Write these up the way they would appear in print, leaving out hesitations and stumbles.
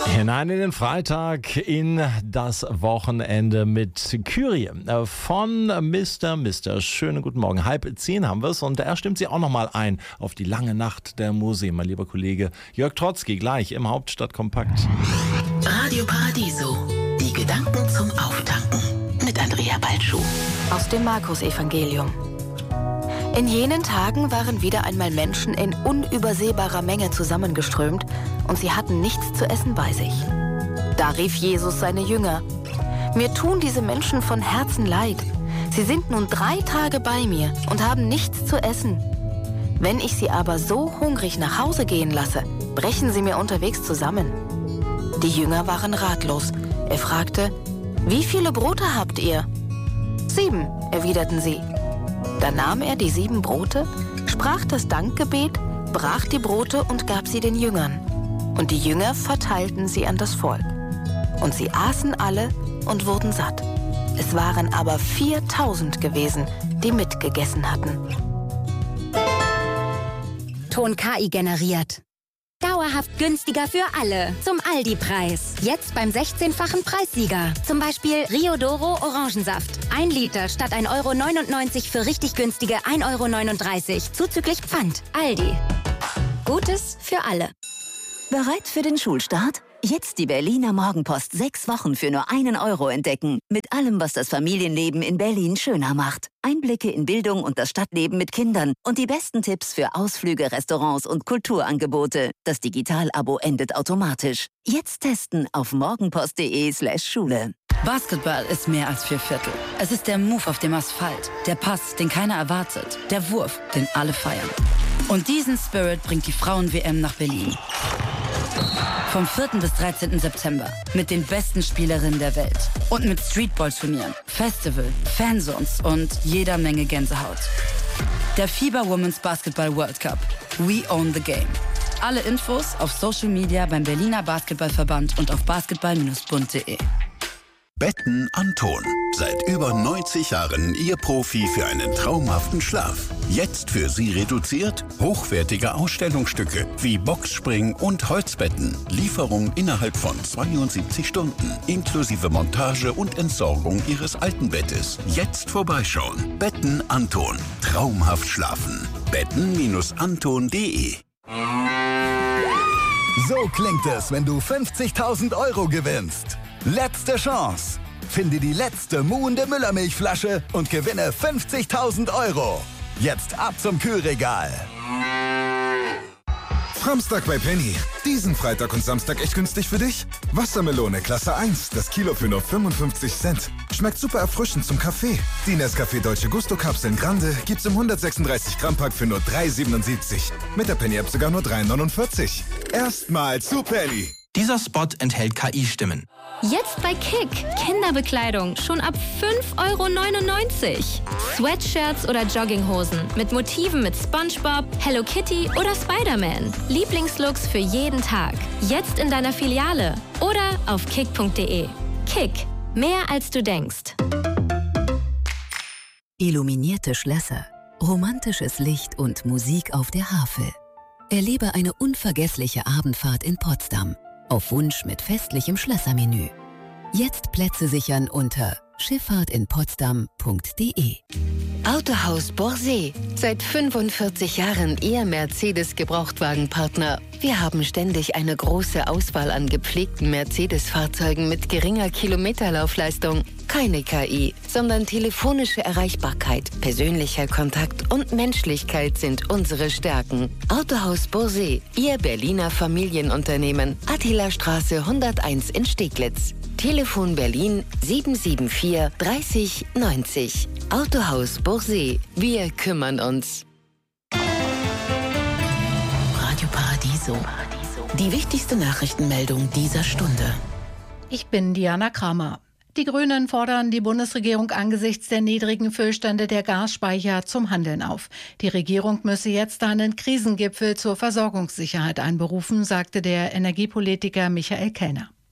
Hinein in den Freitag, in das Wochenende mit Kyrie von Mr. Schönen guten Morgen. 9:30 haben wir es und er stimmt sie auch nochmal ein auf die lange Nacht der Musik. Mein lieber Kollege Jörg Trotzki, gleich im Hauptstadtkompakt. Radio Paradiso, die Gedanken zum Auftanken mit Andrea Balschuh. Aus dem Markus-Evangelium. In jenen Tagen waren wieder einmal Menschen in unübersehbarer Menge zusammengeströmt und sie hatten nichts zu essen bei sich. Da rief Jesus seine Jünger: Mir tun diese Menschen von Herzen leid. Sie sind nun 3 Tage bei mir und haben nichts zu essen. Wenn ich sie aber so hungrig nach Hause gehen lasse, brechen sie mir unterwegs zusammen. Die Jünger waren ratlos. Er fragte: Wie viele Brote habt ihr? 7, erwiderten sie. Da nahm er die 7 Brote, sprach das Dankgebet, brach die Brote und gab sie den Jüngern. Und die Jünger verteilten sie an das Volk. Und sie aßen alle und wurden satt. Es waren aber 4.000 gewesen, die mitgegessen hatten. Ton KI generiert. Dauerhaft günstiger für alle. Zum Aldi-Preis. Jetzt beim 16-fachen Preissieger. Zum Beispiel Rio Doro Orangensaft. 1 Liter statt 1,99 € für richtig günstige 1,39 € zuzüglich Pfand. Aldi. Gutes für alle. Bereit für den Schulstart? Jetzt die Berliner Morgenpost 6 Wochen für nur 1 € entdecken. Mit allem, was das Familienleben in Berlin schöner macht. Einblicke in Bildung und das Stadtleben mit Kindern und die besten Tipps für Ausflüge, Restaurants und Kulturangebote. Das Digital-Abo endet automatisch. Jetzt testen auf morgenpost.de/Schule. Basketball ist mehr als 4/4. Es ist der Move auf dem Asphalt, der Pass, den keiner erwartet, der Wurf, den alle feiern. Und diesen Spirit bringt die Frauen-WM nach Berlin. Vom 4. bis 13. September mit den besten Spielerinnen der Welt und mit Streetball-Turnieren, Festival, Fanzones und jeder Menge Gänsehaut. Der FIBA Women's Basketball World Cup. We own the game. Alle Infos auf Social Media beim Berliner Basketballverband und auf basketball-bund.de. Betten Anton. Seit über 90 Jahren Ihr Profi für einen traumhaften Schlaf. Jetzt für Sie reduziert hochwertige Ausstellungsstücke wie Boxspring und Holzbetten. Lieferung innerhalb von 72 Stunden. Inklusive Montage und Entsorgung Ihres alten Bettes. Jetzt vorbeischauen. Betten Anton. Traumhaft schlafen. Betten-anton.de. So klingt es, wenn du 50.000 € gewinnst. Letzte Chance. Finde die letzte muhende Müllermilchflasche und gewinne 50.000 €. Jetzt ab zum Kühlregal. Samstag bei Penny. Diesen Freitag und Samstag echt günstig für dich? Wassermelone Klasse 1, das Kilo für nur 55 Cent. Schmeckt super erfrischend zum Kaffee. Die Nescafé Dolce Gusto Kapseln Grande gibt's im 136 Gramm Pack für nur 3,77. Mit der Penny App sogar nur 3,49. Erstmal zu Penny. Dieser Spot enthält KI-Stimmen. Jetzt bei Kick. Kinderbekleidung schon ab 5,99 €. Sweatshirts oder Jogginghosen mit Motiven mit SpongeBob, Hello Kitty oder Spider-Man. Lieblingslooks für jeden Tag. Jetzt in deiner Filiale oder auf kick.de. Kick. Mehr als du denkst. Illuminierte Schlösser, romantisches Licht und Musik auf der Havel. Erlebe eine unvergessliche Abendfahrt in Potsdam. Auf Wunsch mit festlichem Schlössermenü. Jetzt Plätze sichern unter schifffahrtinpotsdam.de. Autohaus Borsee. Seit 45 Jahren Ihr Mercedes-Gebrauchtwagenpartner. Wir haben ständig eine große Auswahl an gepflegten Mercedes-Fahrzeugen mit geringer Kilometerlaufleistung. Keine KI, sondern telefonische Erreichbarkeit, persönlicher Kontakt und Menschlichkeit sind unsere Stärken. Autohaus Borsee, Ihr Berliner Familienunternehmen. Attilastraße 101 in Steglitz. Telefon Berlin 774 30 90. Autohaus Borsee. Wir kümmern uns. Radio Paradiso. Die wichtigste Nachrichtenmeldung dieser Stunde. Ich bin Diana Kramer. Die Grünen fordern die Bundesregierung angesichts der niedrigen Füllstände der Gasspeicher zum Handeln auf. Die Regierung müsse jetzt einen Krisengipfel zur Versorgungssicherheit einberufen, sagte der Energiepolitiker Michael Kellner.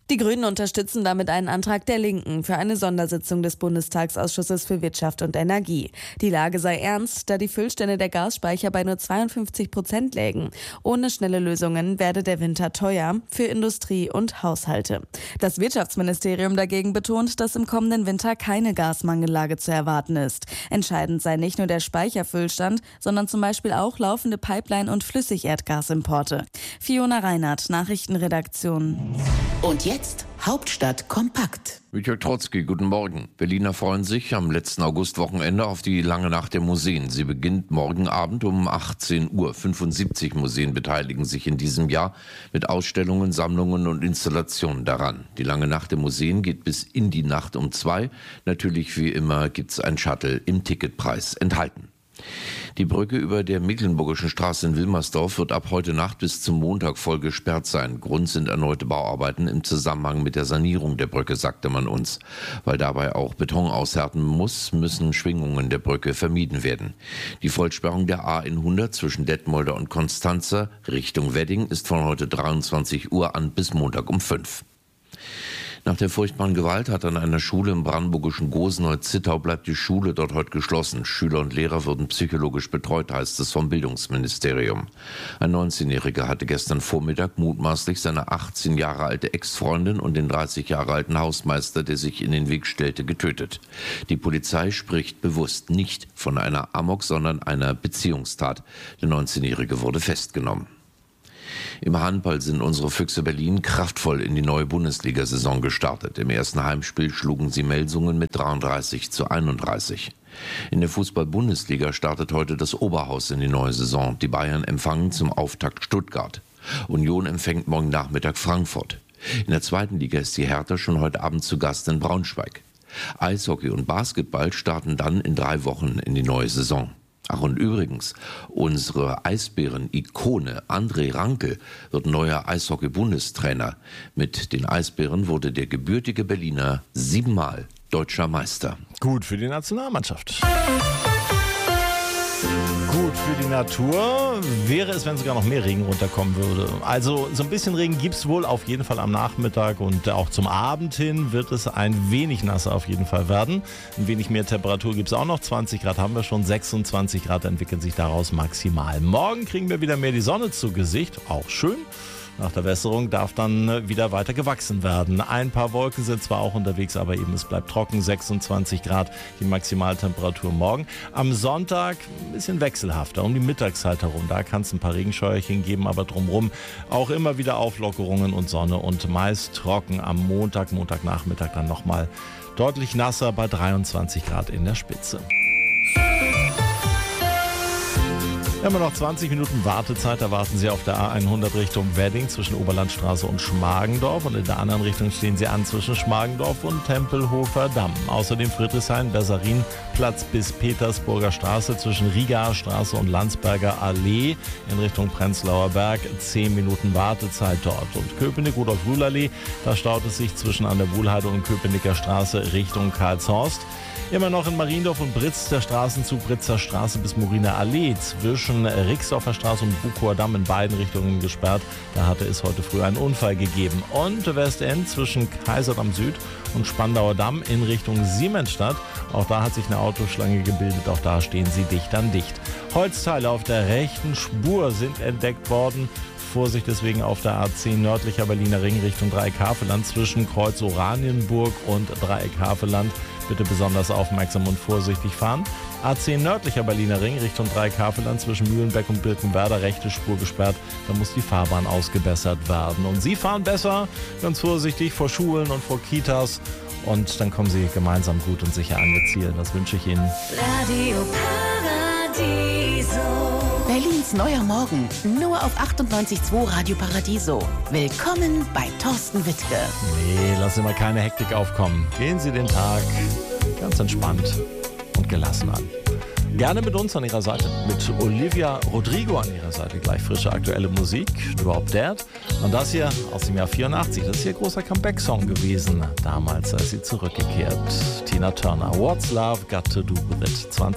Die Grünen unterstützen damit einen Antrag der Linken für eine Sondersitzung des Bundestagsausschusses für Wirtschaft und Energie. Die Lage sei ernst, da die Füllstände der Gasspeicher bei nur 52% lägen. Ohne schnelle Lösungen werde der Winter teuer für Industrie und Haushalte. Das Wirtschaftsministerium dagegen betont, dass im kommenden Winter keine Gasmangellage zu erwarten ist. Entscheidend sei nicht nur der Speicherfüllstand, sondern zum Beispiel auch laufende Pipeline- und Flüssigerdgasimporte. Fiona Reinhardt, Nachrichtenredaktion. Und jetzt Hauptstadt kompakt. Mit Jörg Trotzki, guten Morgen. Berliner freuen sich am letzten Augustwochenende auf die lange Nacht der Museen. Sie beginnt morgen Abend um 18 Uhr. 75 Museen beteiligen sich in diesem Jahr mit Ausstellungen, Sammlungen und Installationen daran. Die lange Nacht der Museen geht bis in die Nacht um 2. Natürlich wie immer gibt's ein Shuttle im Ticketpreis enthalten. Die Brücke über der Mecklenburgischen Straße in Wilmersdorf wird ab heute Nacht bis zum Montag voll gesperrt sein. Grund sind erneute Bauarbeiten im Zusammenhang mit der Sanierung der Brücke, sagte man uns. Weil dabei auch Beton aushärten muss, müssen Schwingungen der Brücke vermieden werden. Die Vollsperrung der A100 zwischen Detmolder und Konstanzer Richtung Wedding ist von heute 23 Uhr an bis Montag um 5. Nach der furchtbaren Gewalt hat an einer Schule im brandenburgischen Gosenholz-Zittau bleibt die Schule dort heute geschlossen. Schüler und Lehrer würden psychologisch betreut, heißt es vom Bildungsministerium. Ein 19-Jähriger hatte gestern Vormittag mutmaßlich seine 18 Jahre alte Ex-Freundin und den 30 Jahre alten Hausmeister, der sich in den Weg stellte, getötet. Die Polizei spricht bewusst nicht von einer Amok, sondern einer Beziehungstat. Der 19-Jährige wurde festgenommen. Im Handball sind unsere Füchse Berlin kraftvoll in die neue Bundesliga-Saison gestartet. Im ersten Heimspiel schlugen sie Melsungen mit 33:31. In der Fußball-Bundesliga startet heute das Oberhaus in die neue Saison. Die Bayern empfangen zum Auftakt Stuttgart. Union empfängt morgen Nachmittag Frankfurt. In der zweiten Liga ist die Hertha schon heute Abend zu Gast in Braunschweig. Eishockey und Basketball starten dann in 3 Wochen in die neue Saison. Ach und übrigens, unsere Eisbären-Ikone André Rankel wird neuer Eishockey-Bundestrainer. Mit den Eisbären wurde der gebürtige Berliner 7-mal deutscher Meister. Gut für die Nationalmannschaft. Gut für die Natur wäre es, wenn sogar noch mehr Regen runterkommen würde. Also so ein bisschen Regen gibt es wohl auf jeden Fall am Nachmittag und auch zum Abend hin wird es ein wenig nasser auf jeden Fall werden. Ein wenig mehr Temperatur gibt es auch noch. 20 Grad haben wir schon, 26 Grad entwickeln sich daraus maximal. Morgen kriegen wir wieder mehr die Sonne zu Gesicht, auch schön. Nach der Wässerung darf dann wieder weiter gewachsen werden. Ein paar Wolken sind zwar auch unterwegs, aber eben es bleibt trocken. 26 Grad die Maximaltemperatur morgen. Am Sonntag ein bisschen wechselhafter, um die Mittagszeit herum. Da kann es ein paar Regenscheuerchen geben, aber drumherum auch immer wieder Auflockerungen und Sonne und meist trocken. Am Montagnachmittag dann nochmal deutlich nasser bei 23 Grad in der Spitze. Wir haben noch 20 Minuten Wartezeit. Da warten Sie auf der A100 Richtung Wedding zwischen Oberlandstraße und Schmargendorf. Und in der anderen Richtung stehen Sie an zwischen Schmargendorf und Tempelhofer Damm. Außerdem Friedrichshain, Besserin-Platz bis Petersburger Straße zwischen Rigaer Straße und Landsberger Allee in Richtung Prenzlauer Berg. 10 Minuten Wartezeit dort. Und Köpenick-Rudolf-Rühl-Allee, da staut es sich zwischen an der Wuhlheide und Köpenicker Straße Richtung Karlshorst. Immer noch in Mariendorf und Britz der Straßenzug Britzer Straße bis Moriner Allee zwischen Rixdorfer Straße und Bukower Damm in beiden Richtungen gesperrt. Da hatte es heute früh einen Unfall gegeben. Und Westend zwischen Kaiserdamm Süd und Spandauer Damm in Richtung Siemensstadt. Auch da hat sich eine Autoschlange gebildet. Auch da stehen sie dicht an dicht. Holzteile auf der rechten Spur sind entdeckt worden. Vorsicht deswegen auf der A10 nördlicher Berliner Ring Richtung Dreieck-Havelland zwischen Kreuz Oranienburg und Dreieck-Havelland. Bitte besonders aufmerksam und vorsichtig fahren. A10 nördlicher Berliner Ring Richtung Dreieck-Havelland zwischen Mühlenbeck und Birkenwerder, rechte Spur gesperrt. Da muss die Fahrbahn ausgebessert werden. Und Sie fahren besser, ganz vorsichtig vor Schulen und vor Kitas. Und dann kommen Sie gemeinsam gut und sicher an Ihr Ziel. Das wünsche ich Ihnen. Radio Paradiso. Berlins neuer Morgen. Nur auf 98.2 Radio Paradiso. Willkommen bei Thorsten Wittke. Nee, lassen Sie mal keine Hektik aufkommen. Gehen Sie den Tag ganz entspannt und gelassen an. Gerne mit uns an Ihrer Seite. Mit Olivia Rodrigo an Ihrer Seite. Gleich frische aktuelle Musik. Drop Dead. Und das hier aus dem Jahr 84. Das ist ihr großer Comeback-Song gewesen. Damals, als sie zurückgekehrt. Tina Turner. What's Love Got to Do With It. 20